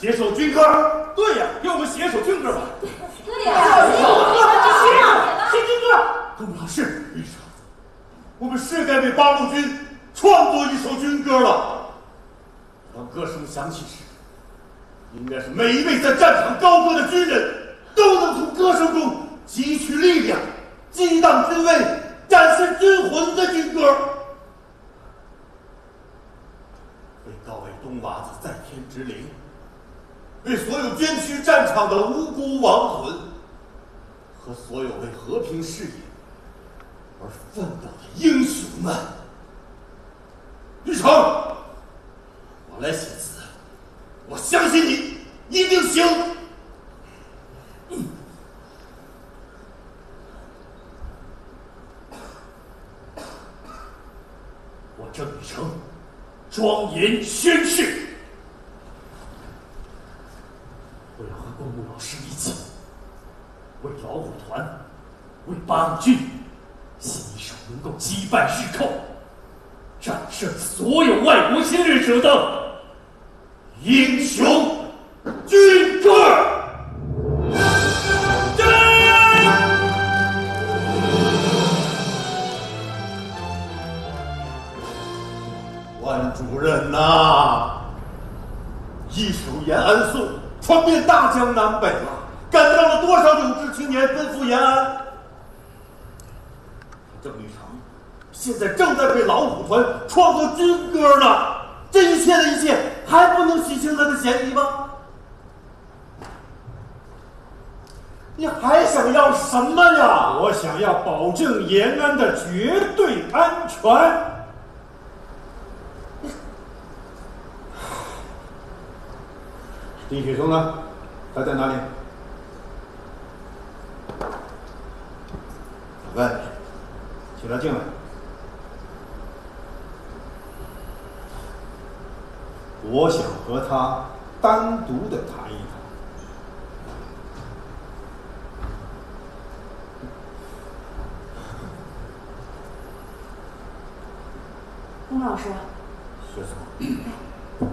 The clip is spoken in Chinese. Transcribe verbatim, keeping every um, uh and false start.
写首军歌。对呀，给我们写首军歌吧。 对呀，写行啊，写军歌。顾老师，医生，我们是该为八路军创作一首军歌了。当歌声响起时，应该是每一位在战场高歌的军人都能从歌声中汲取力量，激荡军威，展示军魂的军歌。为告慰东娃子在天之灵，为所有捐躯战场的无辜亡魂，和所有为和平事业而奋斗的英雄们。玉成，我来写词，我相信你一定行。嗯，我郑宇成庄严宣誓，我要和公务老师一起，为老虎团，为八路军，写一首能够击败日寇、战胜所有外国侵略者的英雄军歌。关主任呐、啊，一首延安颂传遍大江南北了，感召了多少有志青年奔赴延安。郑宇成现在正在为老虎团创作军歌呢，这一切的一切还不能洗清他的嫌疑吗？你还想要什么呀？ 我想要保证延安的绝对安全。丁雪松呢？他在哪里？ 外面， 请他进来。我想和他单独的谈一谈。 龚老师， 学松，